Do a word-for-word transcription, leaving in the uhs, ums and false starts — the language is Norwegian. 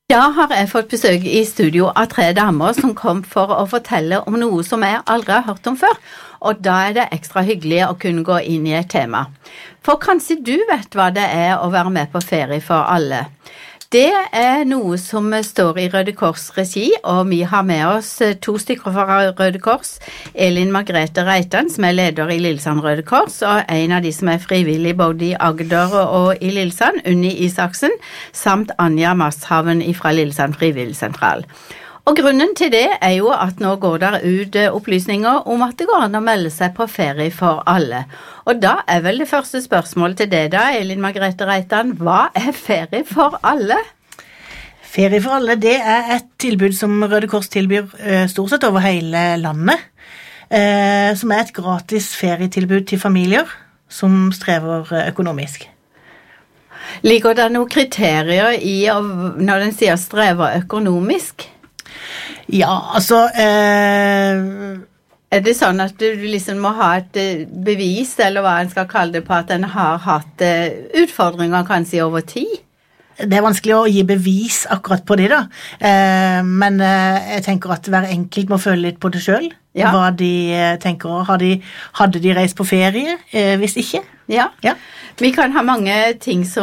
Da har jeg fått besøk i studio av tre damer som kom for å fortelle om noe som jeg aldri har hørt om før, og da er det ekstra hyggelig å kunne gå inn i et tema. For kanskje du vet hva det er å være med på Ferie for alle. Det er noe som står i Røde Kors regi, og vi har med oss to stykker fra Røde Kors. Elin Margrethe Reitan, som er leder i Lillesand Røde Kors, og en av de som er frivillig både i Agder og i Lillesand, Unni Isaksen, samt Anja Masshaven fra Lillesand Frivilligsentral. Og grunnen til det er jo at nå går der ut opplysninger om at det går an å melde seg på Ferie for alle. Og da er vel det første spørsmålet til deg da, Elin Margrethe Reitan, hva er Ferie for alle? Ferie for alle, det er et tilbud som Røde Kors tilbyr uh, stort sett over hele landet, uh, som er et gratis ferietilbud til familier som strever uh, økonomisk. Ligger det noen kriterier i når den sier strever økonomisk? Ja, altså... Uh, er det sånn at du liksom må ha et bevis, eller hva en skal kalle det, på at den har hatt utfordringer kanskje over tid? Det er vanskelig å gi bevis akkurat på det da, uh, men uh, jeg tenker at hver enkelt må føle litt på det selv. Ja. Hva de tenker, har de, hadde de reist på ferie, uh, hvis ikke? Ja. ja, vi kan ha mange ting som